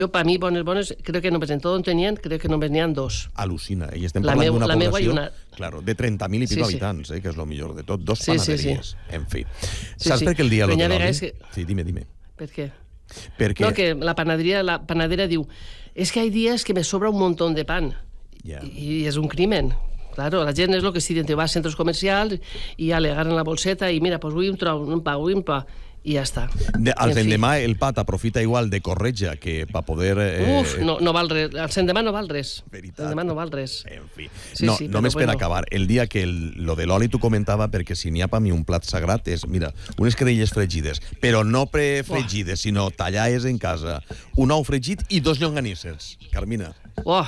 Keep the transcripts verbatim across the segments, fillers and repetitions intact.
Yo, para mí, bones, bones, creo que només en todo on tenien, creo que només n'hi ha dos. Al·lucina. I estem La parlant meu- d'una la meua i població una- claro, de trenta mil i pico Sí, sí. habitants, eh, que és el millor de tot. Dos Sí, sí, sí. panaderies. En fi. Sí, Saps sí. per què el dia Però lo hi ha de l'oli? vegades que- Sí, dime, dime. Per què? Perquè... No, que la panadería, la panadera diu, es que hay días que me sobra un montón de pan. Ja. Y es un crimen. Claro, la gent és el que sí, te va a centros comercials i ja le agarren la bolseta i mira, pues vull un tron, un pa, vull un pa, i ja està. De, al En fi. l'endemà el pat aprofita igual de corretja que per poder... Eh, Uf, no, no val res. El l'endemà no val res. Veritat. L'endemà no val res. En fi. Sí, no, sí, però només per bueno. acabar, el dia que el, lo de l'oli t'ho comentava, perquè si n'hi ha per mi un plat sagrat és, mira, unes creïlles fregides, però no prefregides, sinó tallades en casa, un ou fregit i dos llonganisses. Carmina. Oh!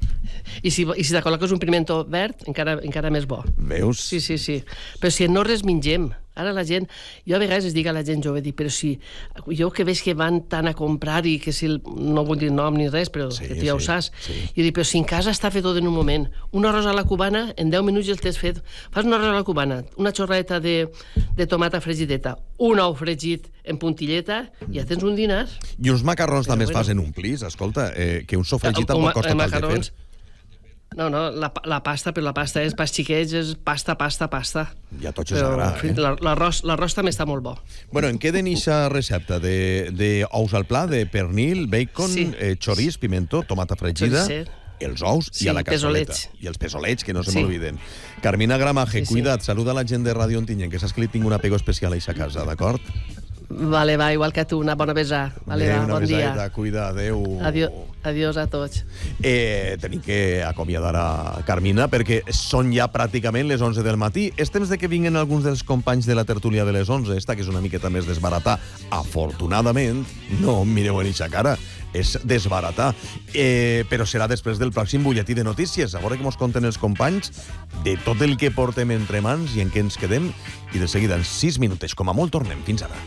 I si, i si te col·loques un pimento verd, encara, encara més bo. Veus? Sí, sí, sí. Però si no res mengem. Ara la gent... Jo a vegades es dic a la gent jove, dic, però si... Jo que veig que van tant a comprar i que si... El, no vull dir nom ni res, però Sí, que tu ja ho sí, saps. sí. I dic, però si en casa està fet tot en un moment. Un arròs a la cubana, en deu minuts ja el tens fet. Fas un arròs a la cubana, una xorreta de, de tomata fregideta, un ou fregit en puntilleta, i ja tens un dinar. I uns macarrons també es bueno. fan en un plis, escolta, eh, que un sofregit Un- un tampoc ma- costa eh, tant de macarrons. fer. No, no, la, la pasta, però la pasta és pas xiquets, és pasta, pasta, pasta. Ja tots és Però, agrada, en fi, eh? la- l'arròs l'arròs també està molt bo. Bueno, en què de eixa recepta? De, de ous al pla, de pernil, bacon, Sí. eh, xorís, pimentó, tomata fregida, Choricer. els ous Sí, i a la cassoleta. pesolets. I els pesolets, que no se Sí. m'olviden. Carmina Gramaje, Sí, sí. cuida't, saluda a la gent de Ràdio Ontinyent, que saps que li tinc un apego especial a eixa casa, d'acord? Vale, va, igual que tu, una bona besada. Vale, Adéu, va, una bon dia. besadeta, cuida, adéu. Adiós, adiós a tots. Eh, tenim que acomiadar a Carmina perquè són ja pràcticament les onze del matí. És temps de que vinguin alguns dels companys de la tertúlia de les onze, esta que és una miqueta més desbaratar. Afortunadament, no em mireu en eixa cara, és desbaratar. Eh, però serà després del pròxim butlletí de notícies. A veure què mos conten els companys de tot el que portem entre mans i en què ens quedem. I de seguida, en sis minutets, com a molt, tornem. Fins ara.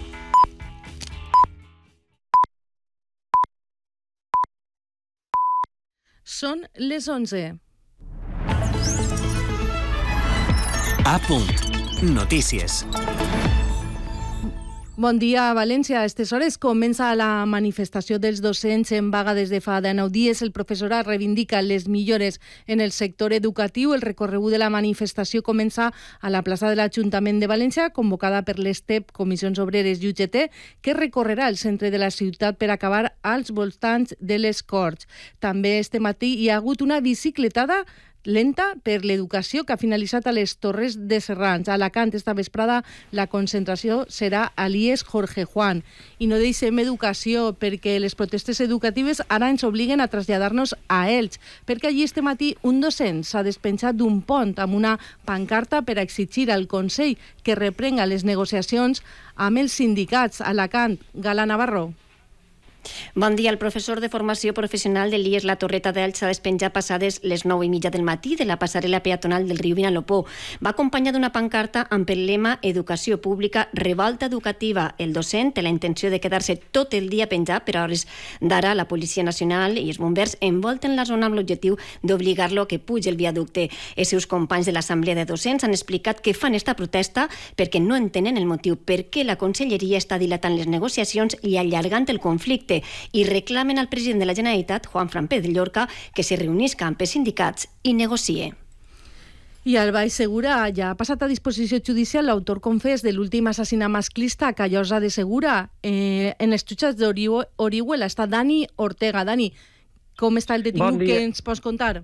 Són les onze. A punt. Notícies. Bon dia a València. A aquestes hores comença la manifestació dels docents en vaga des de fa dinou dies. El professorat reivindica les millores en el sector educatiu. El recorregut de la manifestació comença a la plaça de l'Ajuntament de València, convocada per l'ESTEP, Comissions Obreres i U G T, que recorrerà el centre de la ciutat per acabar als voltants de les Corts. També este matí hi ha hagut una bicicletada lenta per l'educació que ha finalitzat a les Torres de Serrans. A Alacant, esta vesprada, la concentració serà a l'I E S Jorge Juan. I no deixem educació, perquè les protestes educatives ara ens obliguen a traslladar-nos a Elx, perquè allí este matí un docent s'ha despenjat d'un pont amb una pancarta per a exigir al Consell que reprenga les negociacions amb els sindicats. A Alacant, Gala Navarro. Bon dia. El professor de formació professional de l'I E S La Torreta d'Elx s'ha despenjat passades les nou i mitja del matí de la passarel·la peatonal del riu Vinalopó. Va acompanyar d'una pancarta amb el lema Educació pública, revolta educativa. El docent té la intenció de quedar-se tot el dia penjat, però a hores d'ara la Policia Nacional i els bombers envolten la zona amb l'objectiu d'obligar-lo a que pugi el viaducte. Els seus companys de l'Assemblea de Docents han explicat que fan esta protesta perquè no entenen el motiu per què la Conselleria està dilatant les negociacions i allargant el conflicte, i reclamen al president de la Generalitat, Juan Fran Pérez de Llorca, que se reunisca amb els sindicats i negocie. I al Baix Segura ja ha passat a disposició judicial l'autor confés de l'últim assassinat masclista a Callosa de Segura. Eh, en els jutjats d'Orihuela està Dani Ortega. Dani, com està el detingut? Què ens pots contar?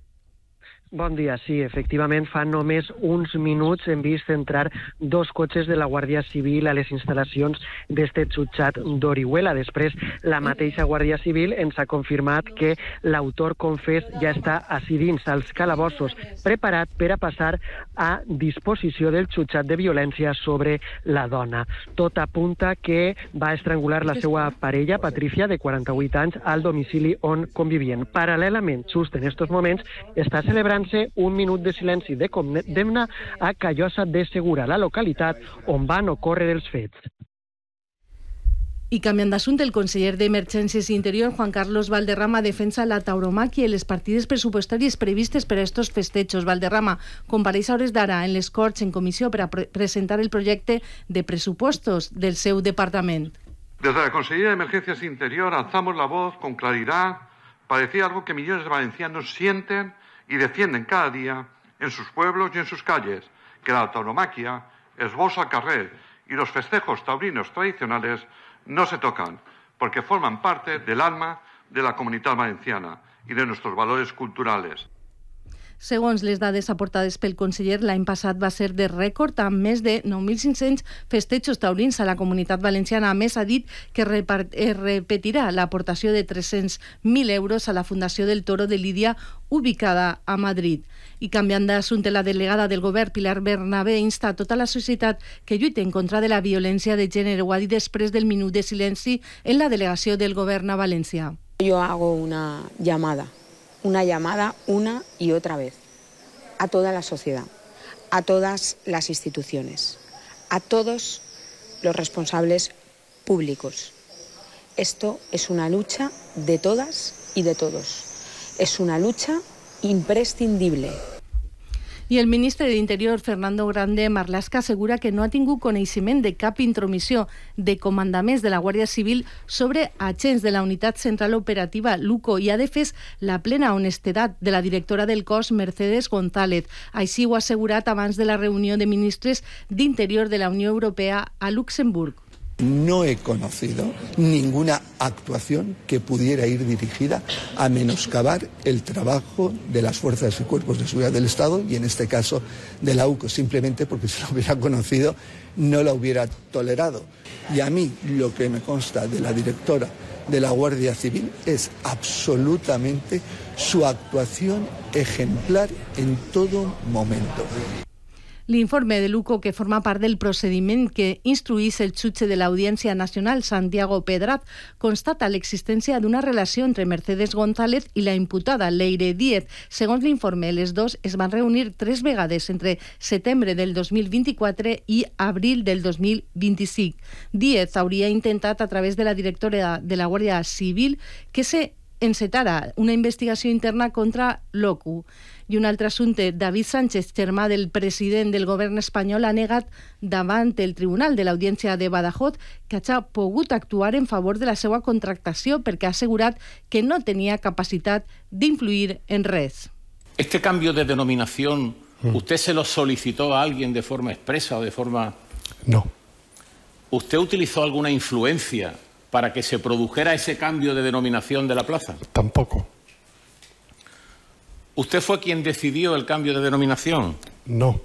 Bon dia, sí, efectivament, fa només uns minuts hem vist entrar dos cotxes de la Guàrdia Civil a les instal·lacions d'este jutjat d'Orihuela. Després, la mateixa Guàrdia Civil ens ha confirmat que l'autor confés ja està ací dins als calabossos, preparat per a passar a disposició del jutjat de violència sobre la dona. Tot apunta que va estrangular la seva parella, Patricia, de quaranta-vuit anys, al domicili on convivien. Paral·lelament, just en estos moments, està celebrant un minut de silenci de condemna a Callosa de Segura, la localitat on van ocórrer els fets. I canviant d'assumpte, el conseller d'Emergències i Interior, Juan Carlos Valderrama, defensa la tauromàquia i les partides pressupostàries previstes per a estos festejos. Valderrama compareix a hores d'ara en les Corts en comissió per a pre presentar el projecte de pressupostos del seu departament. Desde la Consejería de Emergencias Interior alzamos la voz con claridad para decir algo que millones de valencianos sienten y defienden cada día en sus pueblos y en sus calles, que la tauromaquia, els bous al carrer y los festejos taurinos tradicionales no se tocan, porque forman parte del alma de la comunitat valenciana y de nuestros valores culturales. Segons les dades aportades pel conseller, l'any passat va ser de rècord amb més de nou mil cinc-cents festejos taurins a la comunitat valenciana. A més, ha dit que repetirà l'aportació de tres-cents mil euros a la Fundació del Toro de Lídia, ubicada a Madrid. I canviant d'assumpte, la delegada del govern, Pilar Bernabé, insta a tota la societat que lluita en contra de la violència de gènere. Ho ha dit després del minut de silenci en la delegació del govern a València. Yo hago una llamada. Una llamada una y otra vez a toda la sociedad, a todas las instituciones, a todos los responsables públicos. Esto es una lucha de todas y de todos. Es una lucha imprescindible. I el ministre de l'Interior, Fernando Grande Marlaska, assegura que no ha tingut coneixement de cap intromissió de comandaments de la Guàrdia Civil sobre agents de la Unitat Central Operativa LUCO i ha defès la plena honestedat de la directora del cos, Mercedes González. Així ho ha assegurat abans de la reunió de ministres d'Interior de la Unió Europea a Luxemburg. No he conocido ninguna actuación que pudiera ir dirigida a menoscabar el trabajo de las fuerzas y cuerpos de seguridad del Estado y en este caso de la U C O, simplemente porque si lo hubiera conocido no la hubiera tolerado. Y a mí lo que me consta de la directora de la Guardia Civil es absolutamente su actuación ejemplar en todo momento. L'informe de l'U C O, que forma part del procediment que instruís el jutge de l'Audiència Nacional, Santiago Pedraz, constata l'existència d'una relació entre Mercedes González i la imputada Leire Díez. Segons l'informe, les dos es van reunir tres vegades entre setembre del dos mil vint-i-quatre i abril del dos mil vint-i-cinc. Díez hauria intentat, a través de la directora de la Guàrdia Civil, que se encetara una investigació interna contra l'O C U. I un altre assumpte, David Sánchez, germà del president del govern espanyol, ha negat davant el Tribunal de l'Audiència de Badajoz que hagi pogut actuar en favor de la seva contractació perquè ha assegurat que no tenia capacitat d'influir en res. ¿Este cambio de denominación usted se lo solicitó a alguien de forma expresa o de forma...? No. ¿Usted utilizó alguna influencia para que se produjera ese cambio de denominación de la plaza? Tampoco. ¿Usted fue quien decidió el cambio de denominación? No.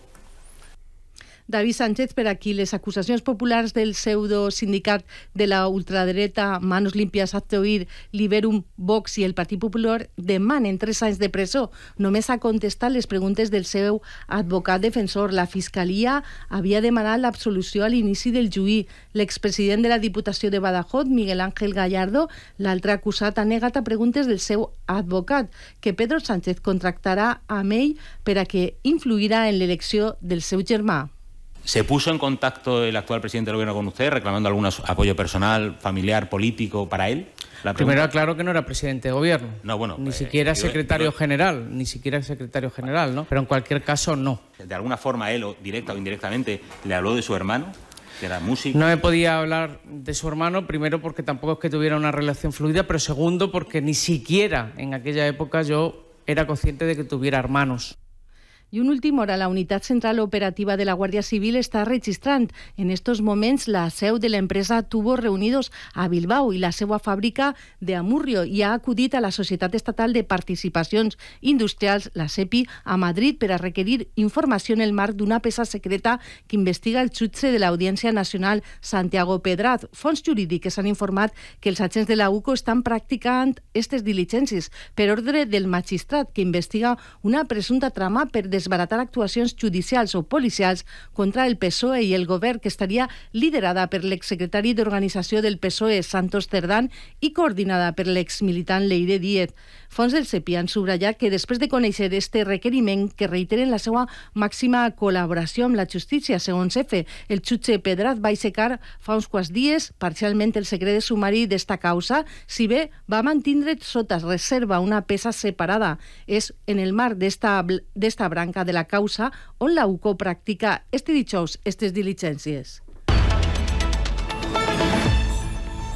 David Sánchez, per aquí les acusacions populars del pseudo-sindicat de la ultradreta Manos Limpias, Hazte Oír, Liberum, Vox i el Partit Popular demanen tres anys de presó. Només ha contestat les preguntes del seu advocat defensor. La Fiscalia havia demanat l'absolució a l'inici del juí. L'expresident de la Diputació de Badajoz, Miguel Ángel Gallardo, l'altre acusat, ha negat a preguntes del seu advocat que Pedro Sánchez contractarà amb ell per a que influirà en l'elecció del seu germà. ¿Se puso en contacto el actual presidente del gobierno con usted reclamando algún apoyo personal, familiar, político para él? Primero aclaro que no era presidente de gobierno, no, bueno, ni eh, siquiera yo, secretario yo, general, ni siquiera secretario general, ¿no? Pero en cualquier caso no. ¿De alguna forma él, o directa o indirectamente, le habló de su hermano, que era músico? No me podía hablar de su hermano, primero porque tampoco es que tuviera una relación fluida, pero segundo porque ni siquiera en aquella época yo era consciente de que tuviera hermanos. I un últim hora, la Unitat Central Operativa de la Guàrdia Civil està registrant en estos moments la seu de l'empresa Tubos Reunidos a Bilbao i la seva fàbrica de Amurrio i ha acudit a la Societat Estatal de Participacions Industrials, la SEPI, a Madrid per a requerir informació en el marc d'una peça secreta que investiga el jutge de l'Audiència Nacional, Santiago Pedraz. Fons jurídics han informat que els agents de la U C O estan practicant aquestes diligències per ordre del magistrat que investiga una presumpta trama per desbaratar actuacions judicials o policials contra el P S O E i el govern, que estaria liderada per l'exsecretari d'Organització del P S O E, Santos Cerdán, i coordinada per l'exmilitant Leire Díez. Fons del SEPI han subratllat que després de conèixer este requeriment, que reiteren la seva màxima col·laboració amb la justícia, segons F, el jutge Pedraz va aixecar fa uns quants dies parcialment el secret de sumari d'esta causa, si bé va mantindre sota reserva una peça separada. És en el marc d'esta d'esta branca de la causa on la U C O practica este dijous estes diligències.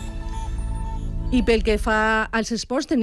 I pel que fa als esports, tenim